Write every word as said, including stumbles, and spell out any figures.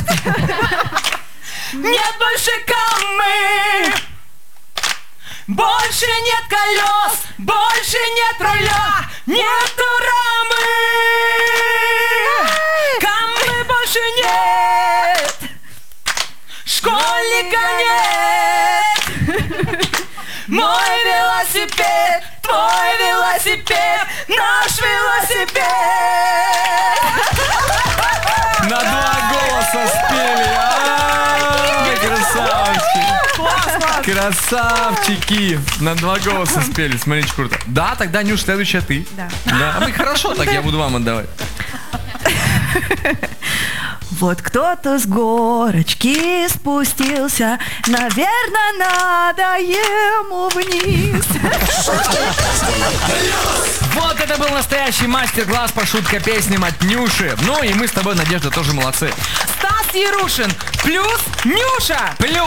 Нет больше камы, больше нет колес, больше нет руля, нету рамы. Камы больше нет, школьника нет. Мой велосипед, твой велосипед, наш велосипед. На два голоса спели. А, красавчики. Красавчики. На два голоса спели. Смотрите, круто. Да, тогда, Нюш, следующая ты. Да. Да. А мы хорошо, так я буду вам отдавать. Вот кто-то с горочки спустился, наверное, надо ему вниз. Вот это был настоящий мастер-класс по шутка песням от Нюши. Ну и мы с тобой, Надежда, тоже молодцы. Стас Ярушин плюс Нюша. Плюс.